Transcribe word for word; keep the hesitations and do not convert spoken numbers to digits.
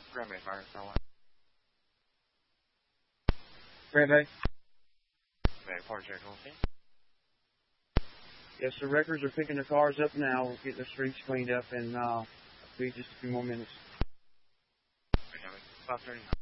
Green Bay Fire, Star one. Green Bay. Bay, Park Check, okay. Yes, the wreckers are picking the cars up now. We're getting the streets cleaned up, and uh, it'll be just a few more minutes. Okay, five thirty-nine.